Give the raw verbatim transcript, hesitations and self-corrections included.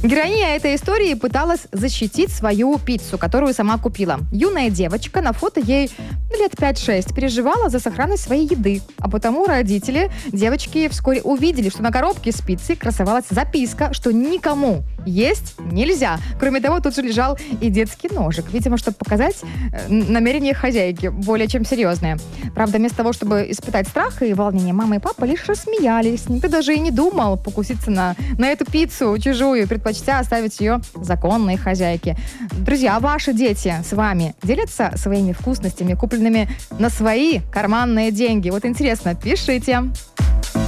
Героиня этой истории пыталась защитить свою пиццу, которую сама купила. Юная девочка, на фото ей лет пять-шесть, переживала за сохранность своей еды. А потому родители девочки вскоре увидели, что на коробке с пиццей красовалась записка, что никому есть нельзя. Кроме того, тут же лежал и детский ножик. Видимо, чтобы показать э, намерение хозяйки более чем серьезное. Правда, вместо того, чтобы испытать страх и волнение, мама и папа лишь рассмеялись. Никто даже и не думал покуситься на, на эту пиццу чужую, предпочтя оставить ее законной хозяйке. Друзья, а ваши дети с вами делятся своими вкусностями, купленными на свои карманные деньги? Вот интересно, пишите.